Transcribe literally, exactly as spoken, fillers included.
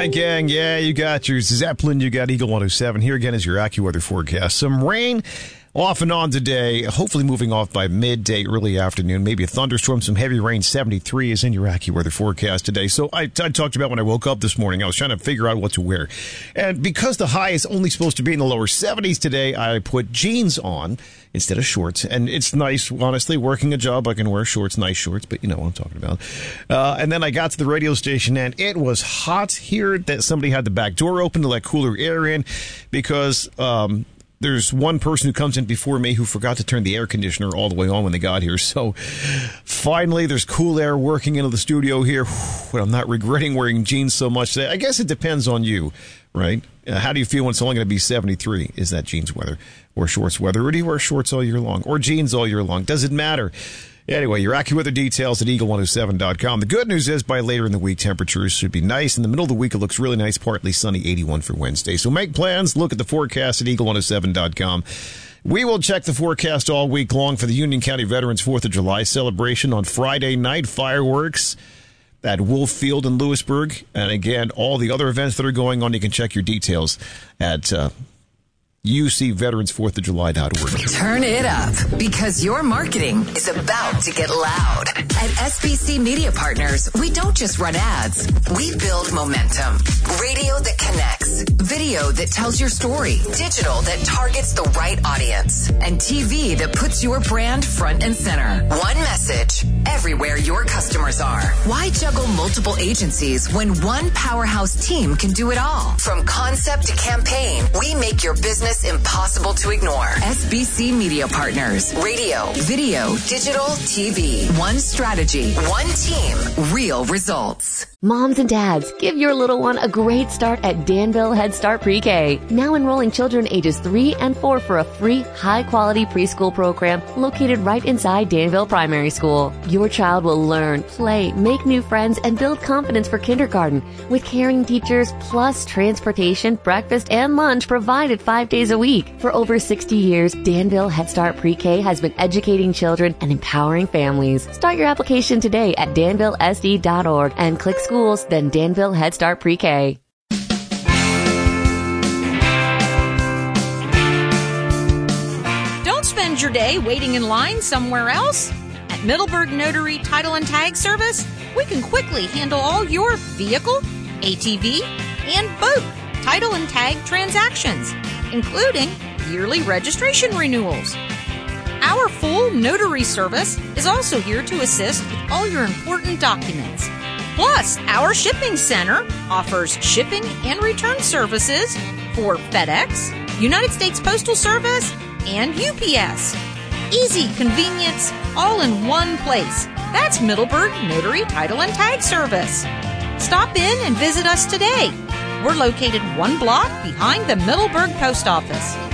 right, gang. Yeah, you got your Zeppelin. You got Eagle one oh seven. Here again is your AccuWeather forecast. Some rain off and on today, hopefully moving off by midday, early afternoon. Maybe a thunderstorm, some heavy rain. seventy-three is in your AccuWeather forecast today. So I, I talked about when I woke up this morning, I was trying to figure out what to wear. And because the high is only supposed to be in the lower seventies today, I put jeans on instead of shorts. And it's nice, honestly, working a job, I can wear shorts, nice shorts, but you know what I'm talking about. Uh, and then I got to the radio station, and it was hot here that somebody had the back door open to let cooler air in because um, there's one person who comes in before me who forgot to turn the air conditioner all the way on when they got here. So finally, there's cool air working into the studio here. Whew, I'm not regretting wearing jeans so much today. I guess it depends on you, right? Uh, how do you feel when it's only going to be seventy-three? Is that jeans weather or shorts weather? Or do you wear shorts all year long or jeans all year long? Does it matter? Anyway, your AccuWeather details at eagle one oh seven dot com. The good news is by later in the week, temperatures should be nice. In the middle of the week, it looks really nice, partly sunny, eighty-one for Wednesday. So make plans. Look at the forecast at eagle one oh seven dot com. We will check the forecast all week long for the Union County Veterans fourth of July celebration on Friday night. Fireworks at Wolf Field in Lewisburg. And again, all the other events that are going on, you can check your details at uh, U C veterans fourth of july dot org. Turn it up, because your marketing is about to get loud. At S B C Media Partners, we don't just run ads. We build momentum. Radio that connects. Video that tells your story. Digital that targets the right audience. And T V that puts your brand front and center. One message, everywhere your customers are. Why juggle multiple agencies when one powerhouse team can do it all? From concept to campaign, we make your business impossible to ignore. S B C Media Partners. Radio, video, digital, T V. One strategy, one team, real results. Moms and dads, give your little one a great start at Danville Head Start Pre-K. Now enrolling children ages three and four for a free, high-quality preschool program located right inside Danville Primary School. Your child will learn, play, make new friends, and build confidence for kindergarten with caring teachers plus transportation, breakfast, and lunch provided five days a week. For over sixty years, Danville Head Start Pre-K has been educating children and empowering families. Start your application today at danville s d dot org and click schools, then Danville Head Start Pre-K. Don't spend your day waiting in line somewhere else. At Middleburg Notary Title and Tag Service, we can quickly handle all your vehicle, A T V, and boat title and tag transactions, including yearly registration renewals. Our full notary service is also here to assist with all your important documents. Plus, our shipping center offers shipping and return services for FedEx, United States Postal Service, and U P S. Easy convenience, all in one place. That's Middleburg Notary Title and Tag Service. Stop in and visit us today. We're located one block behind the Middleburg Post Office.